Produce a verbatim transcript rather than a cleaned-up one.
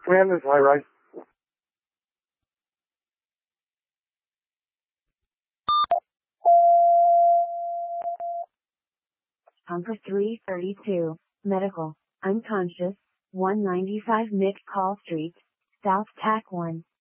Command, this is high rise. Number three thirty-two, medical, unconscious, one ninety-five Nick Call Street, South Tack one.